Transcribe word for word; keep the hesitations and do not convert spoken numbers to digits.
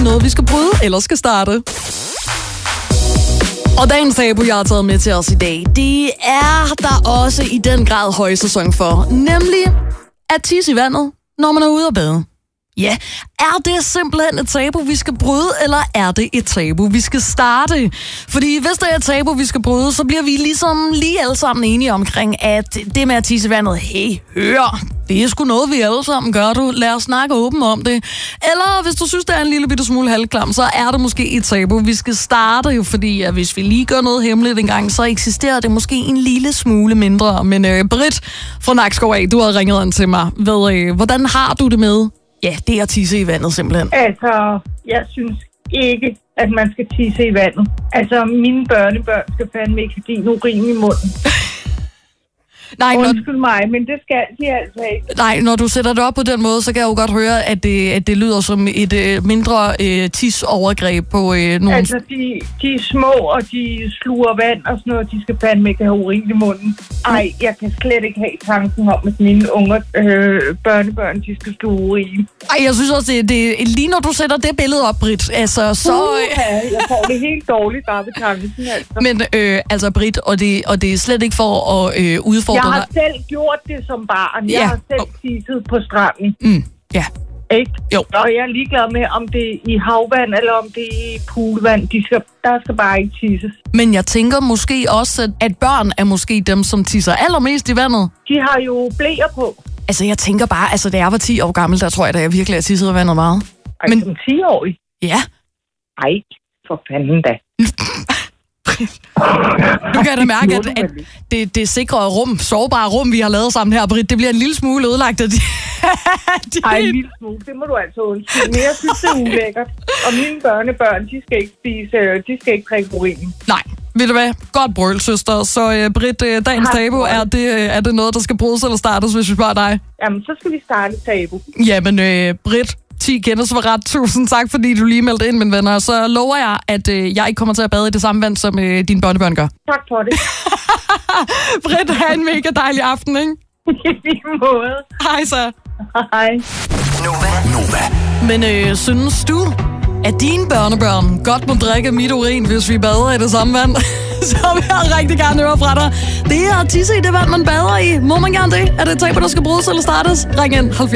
det noget, vi skal bryde eller skal starte? Og dagens tabu, jeg har taget med til os i dag, det er der også i den grad højsæson for. Nemlig at tisse i vandet, når man er ude at bade. Ja, er det simpelthen et tabu, vi skal bryde, eller er det et tabu, vi skal starte? Fordi hvis det er et tabu, vi skal bryde, så bliver vi ligesom lige alle sammen enige omkring, at det med at tisse i vandet, hey, hør, det er sgu noget, vi alle sammen gør, du. Lad os snakke åben om det. Eller hvis du synes, det er en lille bitte smule halvklam, så er det måske et tabu, vi skal starte, fordi at hvis vi lige gør noget hemmeligt en gang, så eksisterer det måske en lille smule mindre. Men øh, Britt fra Nakskov af, du har ringet ind til mig. Ved, øh, hvordan har du det med? Ja, det er at tisse i vandet simpelthen. Altså, jeg synes ikke, at man skal tisse i vandet. Altså, mine børnebørn skal fandme ikke have din urin i munden. Nej, når... Undskyld mig, men det skal de altså ikke. Nej, når du sætter det op på den måde, så kan jeg jo godt høre, at det, at det lyder som et øh, mindre øh, tis-overgreb på øh, nogle... Altså, de, de er små, og de sluger vand og sådan noget, de skal fandme ikke have urin i munden. Ej, jeg kan slet ikke have tanken om, at mine unger, øh, børnebørn, de skal sluge urin. Ej, jeg synes også, det, det lige når du sætter det billede op, Britt, altså så... Uh, ja, jeg får det helt dårligt bare ved tanken, altså. Men øh, altså, Britt, og det, og det er slet ikke for at øh, udfordre... Jeg har selv gjort det som barn. Jeg ja. har selv tisset på stranden. Mm, ja. Ikke? Jo. Og jeg er ligeglad med, om det er i havvand, eller om det er i poolvand. De skal, der skal bare ikke tisses. Men jeg tænker måske også, at, at børn er måske dem, som tisser allermest i vandet. De har jo bleer på. Altså, jeg tænker bare, altså, da jeg var ti år gammel, der tror jeg, da jeg virkelig har tisset i vandet meget. Ej, men som ti-årig? Ja. Ej, for fanden da. Du kan da mærke, at, at det, det sikre rum, sårbare rum, vi har lavet sammen her, Britt, det bliver en lille smule ødelagt af de... de... Ej, en lille smule, det må du altså undskylde. Men jeg synes, det er ulækkert. Og mine børnebørn, de skal ikke spise, de skal ikke drikke urin. Nej, ved du hvad? Godt brøl, søster. Så uh, Britt, uh, dagens tabu, er det, uh, er det noget, der skal brydes eller startes, hvis vi spørger dig? Jamen, så skal vi starte tabu. Jamen, uh, Britt, ti kendes for ret. Tusind tak, fordi du lige meldte ind, mine venner. Så lover jeg, at øh, jeg ikke kommer til at bade i det samme vand, som øh, dine børnebørn gør. Tak for det. Britt, have en mega dejlig aften, ikke? I lige måde. Hej så. Hej. Nova. Nova. Men øh, synes du, at dine børnebørn godt må drikke mit urin, hvis vi bader i det samme vand? Så vil jeg rigtig gerne høre fra dig. Det er at tisse i det vand, man bader i. Må man gerne det? Er det et tabu, der skal brydes eller startes? Ring ind.